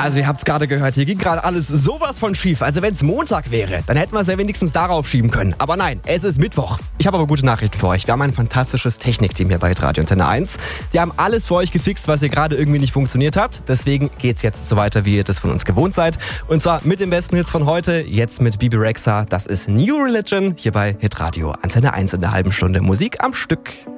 Also ihr habt es gerade gehört, hier ging gerade alles sowas von schief. Also wenn es Montag wäre, dann hätten wir es ja wenigstens darauf schieben können. Aber nein, es ist Mittwoch. Ich habe aber gute Nachrichten für euch. Wir haben ein fantastisches Technikteam hier bei Radio Antenne 1. Die haben alles für euch gefixt, was hier gerade irgendwie nicht funktioniert hat. Deswegen geht's jetzt so weiter, wie ihr das von uns gewohnt seid. Und zwar mit den besten Hits von heute. Jetzt mit Bebe Rexha. Das ist New Religion hier bei Hitradio Antenne 1 in der halben Stunde Musik am Stück.